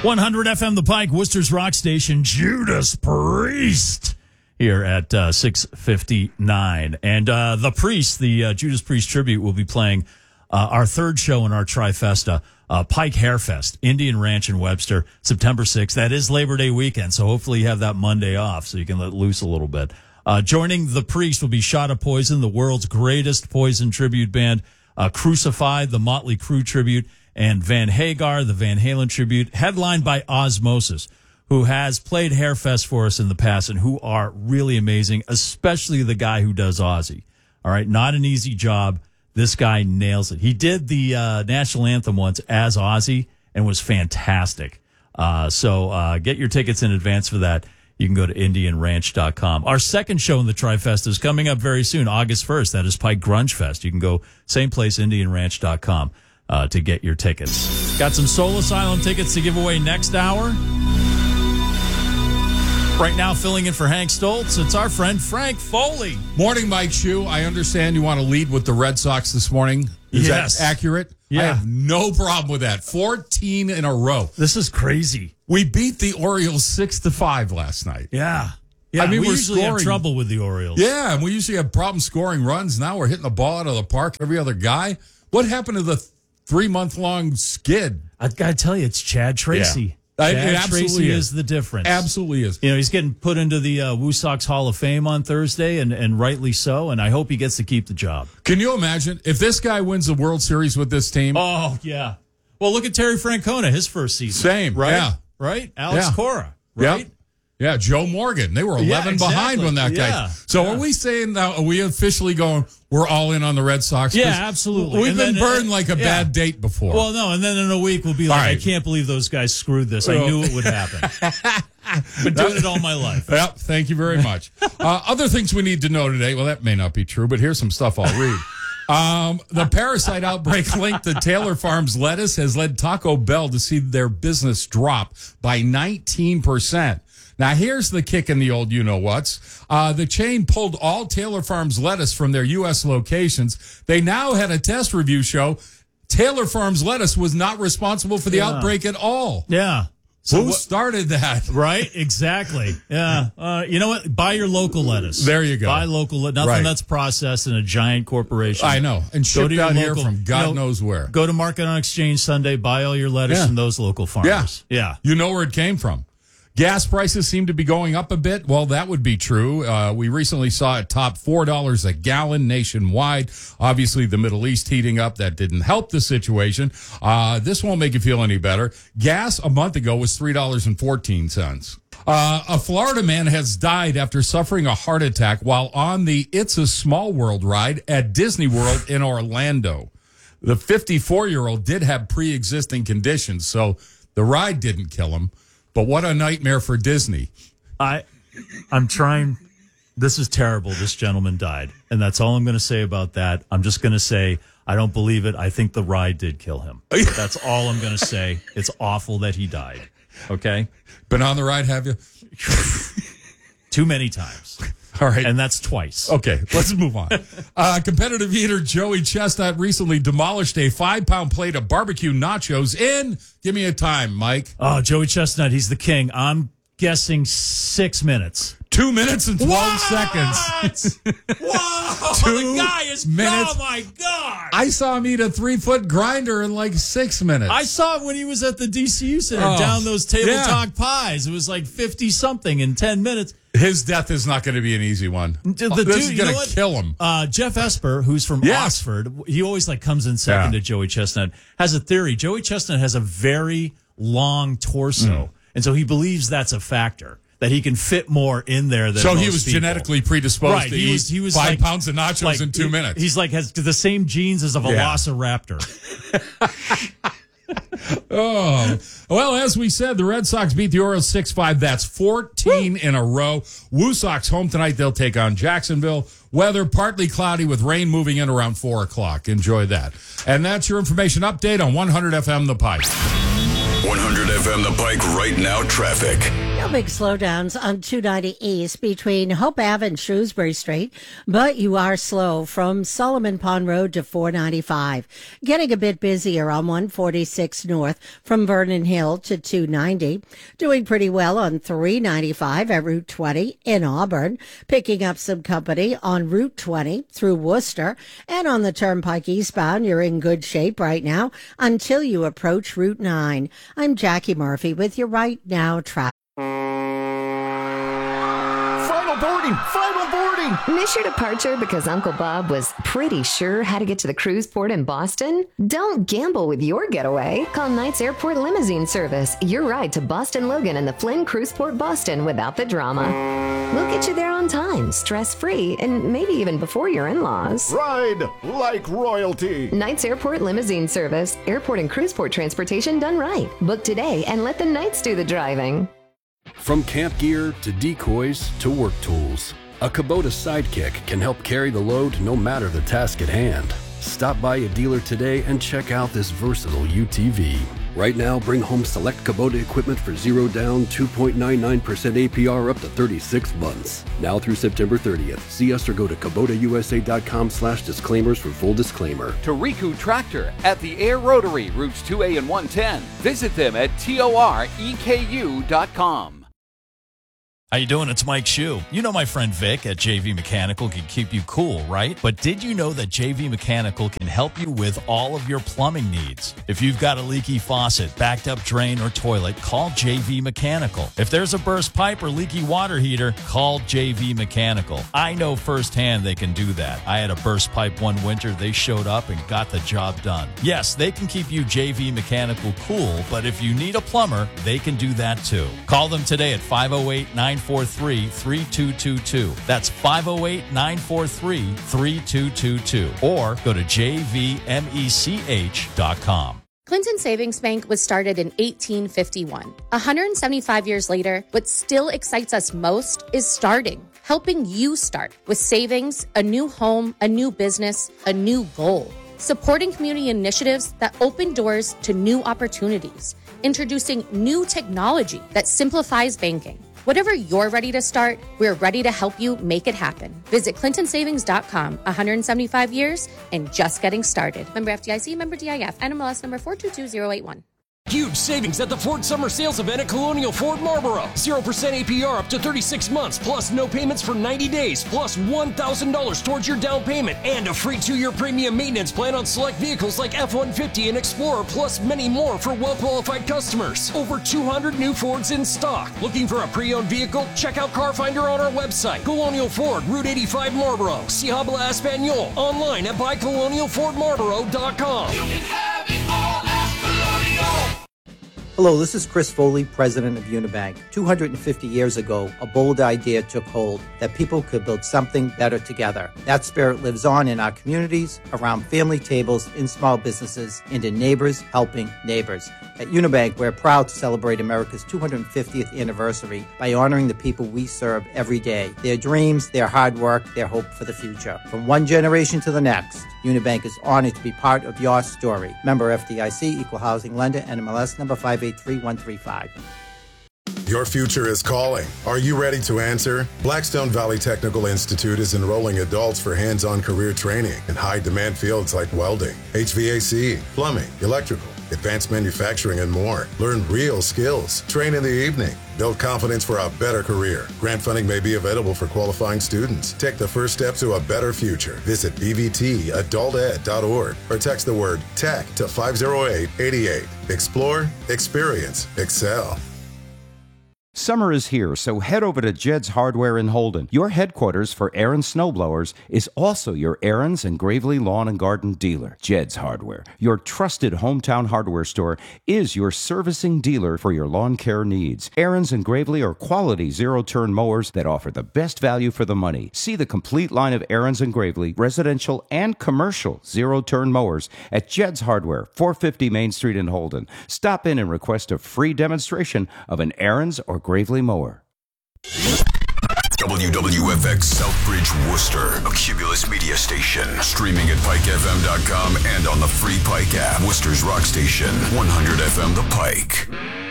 100 FM The Pike, Worcester's rock station, Judas Priest, here at 6:59. And the Priest, the Judas Priest tribute, will be playing our third show in our Trifesta, Pike Hairfest, Indian Ranch in Webster, September 6th. That is Labor Day weekend, so hopefully you have that Monday off so you can let loose a little bit. Joining the Priest will be Shot of Poison, the world's greatest Poison tribute band, Crucified, the Motley Crue tribute, and Van Hagar, the Van Halen tribute, headlined by Osmosis, who has played Hairfest for us in the past and who are really amazing, especially the guy who does Ozzy. All right, not an easy job. This guy nails it. He did the national anthem once as Ozzy and was fantastic. So get your tickets in advance for that. You can go to IndianRanch.com. Our second show in the Trifesta is coming up very soon, August 1st. That is Pike Grunge Fest. You can go same place, IndianRanch.com. To get your tickets. Got some Soul Asylum tickets to give away next hour. Right now, filling in for Hank Stoltz, it's our friend Frank Foley. Morning, Mike Shue. I understand you want to lead with the Red Sox this morning. Is that accurate? Yeah. I have no problem with that. 14 in a row. This is crazy. We beat the Orioles 6-5 last night. Yeah. I mean, we we're usually scoring. have trouble with the Orioles. Yeah, and we usually have problems scoring runs. Now we're hitting the ball out of the park. Every other guy. What happened to the 3-month-long skid? I got to tell you, it's Chad Tracy. Yeah. It Chad absolutely Tracy is the difference. Absolutely is. You know, he's getting put into the Woo Sox Hall of Fame on Thursday, and rightly so, and I hope he gets to keep the job. Can you imagine if this guy wins the World Series with this team? Oh, yeah. Well, look at Terry Francona, his first season. Same, right? yeah. Right? Alex Cora, right? Yep. Yeah, Joe Morgan. They were 11 behind when that guy. So are we saying now, are we officially going, we're all in on the Red Sox? Yeah, absolutely. We've been burned like a bad date before. Well, no, and then in a week we'll be like, right. I can't believe those guys screwed this. I knew it would happen. Been doing it all my life. Yep, thank you very much. Other things we need to know today, well, that may not be true, but here's some stuff I'll read. The parasite outbreak linked to Taylor Farms lettuce has led Taco Bell to see their business drop by 19%. Now, here's the kick in the old you-know-whats. The chain pulled all Taylor Farms lettuce from their U.S. locations. They now had a test review show. Taylor Farms lettuce was not responsible for the outbreak at all. Yeah. So who started that? Right, exactly. Yeah. You know what? Buy your local lettuce. There you go. Buy local lettuce. Nothing that's processed in a giant corporation. I know. And shipped out here from God knows where. Go to Market on Exchange Sunday. Buy all your lettuce from those local farmers. Yeah. You know where it came from. Gas prices seem to be going up a bit. Well, that would be true. We recently saw it top $4 a gallon nationwide. Obviously, the Middle East heating up. That didn't help the situation. This won't make you feel any better. Gas a month ago was $3.14. A Florida man has died after suffering a heart attack while on the It's a Small World ride at Disney World in Orlando. The 54-year-old did have pre-existing conditions, so the ride didn't kill him. But what a nightmare for Disney. I'm trying. This is terrible. This gentleman died. And that's all I'm going to say about that. I'm just going to say, I don't believe it. I think the ride did kill him. That's all I'm going to say. It's awful that he died. Okay? Been on the ride, have you? Too many times. All right. And that's twice. Okay, let's move on. Competitive eater Joey Chestnut recently demolished a 5-pound plate of barbecue nachos in, give me a time, Mike. Oh, Joey Chestnut, he's the king. I'm guessing 6 minutes. 2 minutes and 12 seconds. Whoa! 2 the guy is minutes. Oh my God! I saw him eat a 3-foot grinder in like 6 minutes. I saw it when he was at the DCU Center down those table talk pies. It was like 50 something in 10 minutes. His death is not going to be an easy one. This is going to kill him. Jeff Esper, who's from Oxford, he always comes in second to Joey Chestnut, has a theory. Joey Chestnut has a very long torso, and so he believes that's a factor. That he can fit more in there than most he was people. genetically predisposed to eat he was 5 pounds of nachos in 2 minutes. He's has the same genes as a velociraptor. Oh, well, as we said, the Red Sox beat the Orioles 6-5. That's 14 in a row. Woo Sox home tonight. They'll take on Jacksonville. Weather partly cloudy with rain moving in around 4 o'clock. Enjoy that. And that's your information update on 100 FM The Pike. 100 FM The Pike right now traffic. No big slowdowns on 290 East between Hope Ave and Shrewsbury Street, but you are slow from Solomon Pond Road to 495. Getting a bit busier on 146 North from Vernon Hill to 290. Doing pretty well on 395 at Route 20 in Auburn. Picking up some company on Route 20 through Worcester. And on the Turnpike eastbound, you're in good shape right now until you approach Route 9. I'm Jackie Murphy with your Right Now traffic. Final boarding! Miss your departure because Uncle Bob was pretty sure how to get to the cruise port in Boston? Don't gamble with your getaway. Call Knights Airport Limousine Service. Your ride to Boston Logan and the Flynn Cruise Port Boston without the drama. We'll get you there on time, stress-free, and maybe even before your in-laws. Ride like royalty. Knights Airport Limousine Service. Airport and cruise port transportation done right. Book today and let the Knights do the driving. From camp gear to decoys to work tools, a Kubota Sidekick can help carry the load no matter the task at hand. Stop by a dealer today and check out this versatile UTV. Right now, bring home select Kubota equipment for 0 down, 2.99% APR up to 36 months. Now through September 30th. See us or go to KubotaUSA.com/disclaimers for full disclaimer. Toriku Tractor at the Air Rotary, routes 2A and 110. Visit them at TOREKU.com. How you doing? It's Mike Shue. You know my friend Vic at JV Mechanical can keep you cool, right? But did you know that JV Mechanical can help you with all of your plumbing needs? If you've got a leaky faucet, backed up drain, or toilet, call JV Mechanical. If there's a burst pipe or leaky water heater, call JV Mechanical. I know firsthand they can do that. I had a burst pipe one winter. They showed up and got the job done. Yes, they can keep you JV Mechanical cool, but if you need a plumber, they can do that too. Call them today at 508-943-3222. That's 508-943-3222. Or go to jvmech.com. Clinton Savings Bank was started in 1851. 175 years later, what still excites us most is starting. Helping you start with savings, a new home, a new business, a new goal. Supporting community initiatives that open doors to new opportunities. Introducing new technology that simplifies banking. Whatever you're ready to start, we're ready to help you make it happen. Visit ClintonSavings.com. 175 years and just getting started. Member FDIC, member DIF, NMLS number 422081. Huge savings at the Ford Summer Sales Event at Colonial Ford Marlboro. 0% APR up to 36 months, plus no payments for 90 days, plus $1,000 towards your down payment, and a free 2-year premium maintenance plan on select vehicles like F-150 and Explorer, plus many more for well-qualified customers. Over 200 new Fords in stock. Looking for a pre-owned vehicle? Check out Car Finder on our website. Colonial Ford, Route 85 Marlboro. Si habla Espanol. Online at buycolonialfordmarlboro.com. You can have it all at Colonial. Hello, this is Chris Foley, president of Unibank. 250 years ago, a bold idea took hold that people could build something better together. That spirit lives on in our communities, around family tables, in small businesses, and in neighbors helping neighbors. At Unibank, we're proud to celebrate America's 250th anniversary by honoring the people we serve every day, their dreams, their hard work, their hope for the future. From one generation to the next, Unibank is honored to be part of your story. Member FDIC, Equal Housing Lender, NMLS number 583135. Your future is calling. Are you ready to answer? Blackstone Valley Technical Institute is enrolling adults for hands-on career training in high-demand fields like welding, HVAC, plumbing, electrical, advanced manufacturing, and more. Learn real skills. Train in the evening. Build confidence for a better career. Grant funding may be available for qualifying students. Take the first step to a better future. Visit bvtadulted.org or text the word TECH to 50888. Explore, experience, excel. Summer is here, so head over to Jed's Hardware in Holden. Your headquarters for Aaron's snowblowers is also your Aaron's and Gravely Lawn and Garden dealer. Jed's Hardware, your trusted hometown hardware store, is your servicing dealer for your lawn care needs. Aaron's and Gravely are quality zero-turn mowers that offer the best value for the money. See the complete line of Aaron's and Gravely residential and commercial zero-turn mowers at Jed's Hardware, 450 Main Street in Holden. Stop in and request a free demonstration of an Aaron's or Gravely mower. WWFX Southbridge, Worcester, a Cumulus media station. Streaming at PikeFM.com and on the free Pike app. Worcester's rock station, 100 FM The Pike.